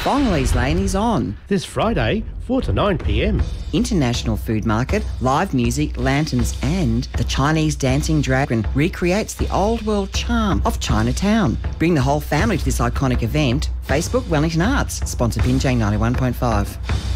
Bongley's Lane is on. This Friday, 4 to 9 p.m. International Food Market, live music, lanterns and the Chinese Dancing Dragon recreates the old world charm of Chinatown. Bring the whole family to this iconic event. Facebook Wellington Arts, sponsor Binjay 91.5.